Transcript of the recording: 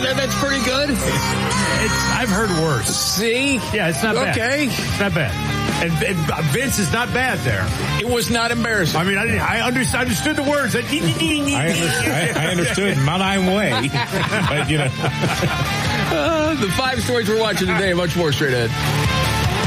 say that's pretty good? I've heard worse. See? Yeah, it's not bad. Okay. It's not bad. And Vince is not bad there. It was not embarrassing. I mean, I understood the words. I understood Mount Way. But, the 5 stories we're watching today, much more straight ahead.